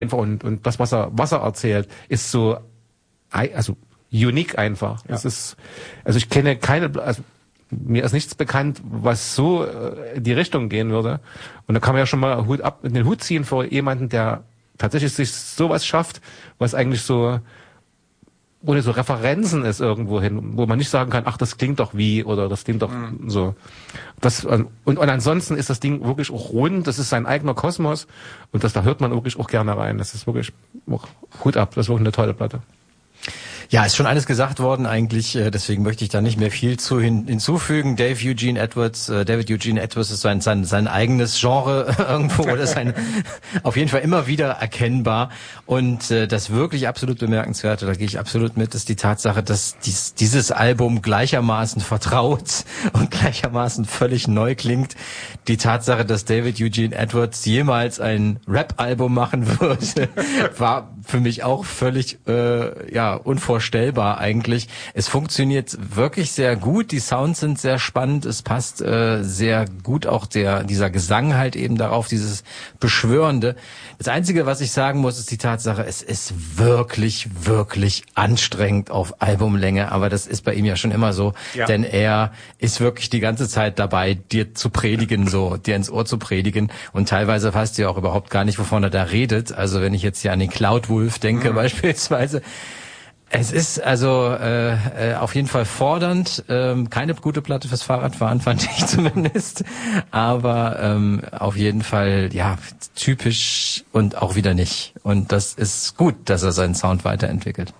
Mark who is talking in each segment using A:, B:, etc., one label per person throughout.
A: einfach und das, was er erzählt, ist so, also unique einfach.
B: Ja.
A: Es ist, also ich kenne keine, also mir ist nichts bekannt, was so in die Richtung gehen würde. Und da kann man ja schon mal den Hut ziehen vor jemanden, der tatsächlich sich sowas schafft, was eigentlich so ohne so Referenzen ist irgendwo hin, wo man nicht sagen kann, ach, das klingt doch wie oder das klingt doch so. Das und ansonsten ist das Ding wirklich auch rund, das ist sein eigener Kosmos und da hört man wirklich auch gerne rein. Das ist wirklich auch Hut ab, das ist wirklich eine tolle Platte.
B: Ja, ist schon alles gesagt worden eigentlich, deswegen möchte ich da nicht mehr viel hinzufügen. David Eugene Edwards ist sein eigenes Genre irgendwo, oder auf jeden Fall immer wieder erkennbar. Und das wirklich absolut Bemerkenswerte, da gehe ich absolut mit, ist die Tatsache, dass dieses Album gleichermaßen vertraut und gleichermaßen völlig neu klingt. Die Tatsache, dass David Eugene Edwards jemals ein Rap-Album machen würde, war für mich auch völlig unvorstellbar eigentlich. Es funktioniert wirklich sehr gut, die Sounds sind sehr spannend, es passt sehr gut auch dieser Gesang halt eben darauf, dieses Beschwörende. Das Einzige, was ich sagen muss, ist die Tatsache, es ist wirklich, wirklich anstrengend auf Albumlänge, aber das ist bei ihm ja schon immer so, denn er ist wirklich die ganze Zeit dabei, dir zu predigen, so, dir ins Ohr zu predigen und teilweise weißt du ja auch überhaupt gar nicht, wovon er da redet. Also wenn ich jetzt hier an den Cloudwolf denke beispielsweise, es ist also auf jeden Fall fordernd, keine gute Platte fürs Fahrradfahren, fand ich zumindest, aber auf jeden Fall typisch und auch wieder nicht. Und das ist gut, dass er seinen Sound weiterentwickelt.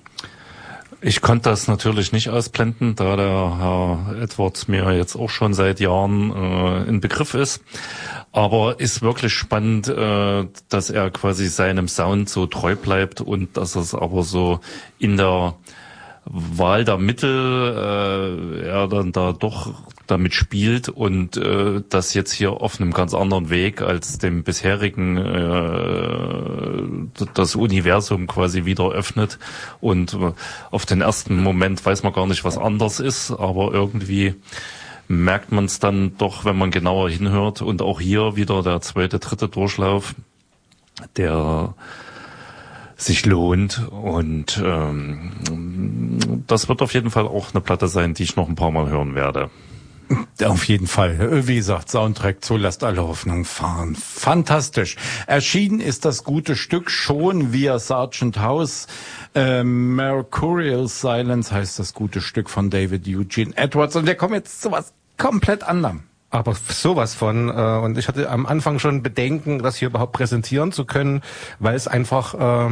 C: Ich konnte das natürlich nicht ausblenden, da der Herr Edwards mir jetzt auch schon seit Jahren in Begriff ist. Aber ist wirklich spannend, dass er quasi seinem Sound so treu bleibt und dass es aber so in der Wahl der Mittel er dann da doch damit spielt und das jetzt hier auf einem ganz anderen Weg als dem bisherigen das Universum quasi wieder öffnet und auf den ersten Moment weiß man gar nicht, was anders ist, aber irgendwie merkt man es dann doch, wenn man genauer hinhört und auch hier wieder der zweite, dritte Durchlauf, der sich lohnt und das wird auf jeden Fall auch eine Platte sein, die ich noch ein paar Mal hören werde.
D: Auf jeden Fall. Wie gesagt, Soundtrack zu Lasst alle Hoffnung fahren. Fantastisch. Erschienen ist das gute Stück schon via Sargent House. Mercurial Silence heißt das gute Stück von David Eugene Edwards. Und wir kommen jetzt zu was komplett anderem.
A: Aber sowas von, und ich hatte am Anfang schon Bedenken, das hier überhaupt präsentieren zu können, weil es einfach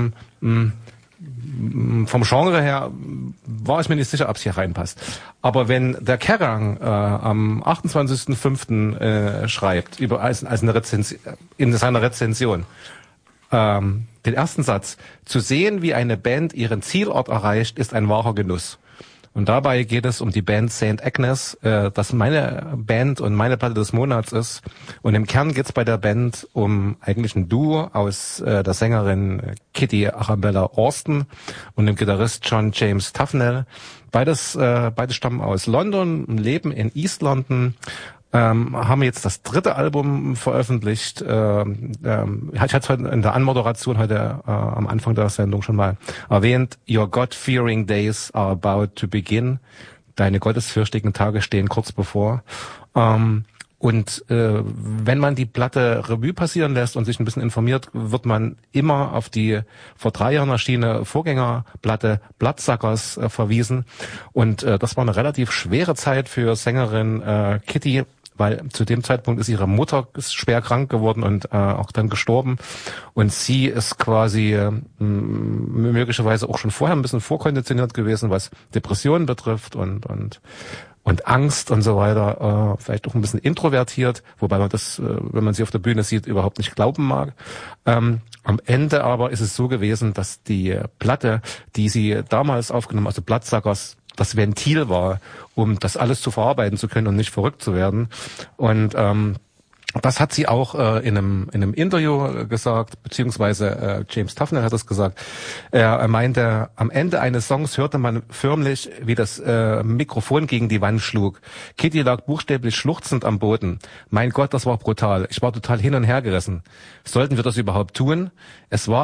A: vom Genre her war ich mir nicht sicher, ob es hier reinpasst. Aber wenn der Kerrang am 28.05. Schreibt, als eine Rezension, in seiner Rezension, den ersten Satz, zu sehen, wie eine Band ihren Zielort erreicht, ist ein wahrer Genuss. Und dabei geht es um die Band St. Agnes, das meine Band und meine Platte des Monats ist. Und im Kern geht es bei der Band um eigentlich ein Duo aus der Sängerin Kitty Arabella Austin und dem Gitarrist John James Tufnell. Beide stammen aus London und leben in East London. Haben jetzt das dritte Album veröffentlicht. Ich hatte es heute in der Anmoderation heute am Anfang der Sendung schon mal erwähnt. Your God-fearing days are about to begin. Deine gottesfürchtigen Tage stehen kurz bevor. Und wenn man die Platte Revue passieren lässt und sich ein bisschen informiert, wird man immer auf die vor 3 Jahren erschienene Vorgängerplatte Bloodsuckers verwiesen. Und das war eine relativ schwere Zeit für Sängerin Kitty, weil zu dem Zeitpunkt ist ihre Mutter schwer krank geworden und auch dann gestorben. Und sie ist quasi möglicherweise auch schon vorher ein bisschen vorkonditioniert gewesen, was Depressionen betrifft und Angst und so weiter, vielleicht auch ein bisschen introvertiert, wobei man das, wenn man sie auf der Bühne sieht, überhaupt nicht glauben mag. Am Ende aber ist es so gewesen, dass die Platte, die sie damals aufgenommen, also Bloodsuckers, das Ventil war, um das alles zu verarbeiten zu können und nicht verrückt zu werden. Und das hat sie auch in einem Interview gesagt, beziehungsweise James Tufnell hat das gesagt. Er meinte, am Ende eines Songs hörte man förmlich, wie das Mikrofon gegen die Wand schlug. Kitty lag buchstäblich schluchzend am Boden. Mein Gott, das war brutal. Ich war total hin und her gerissen. Sollten wir das überhaupt tun? Es war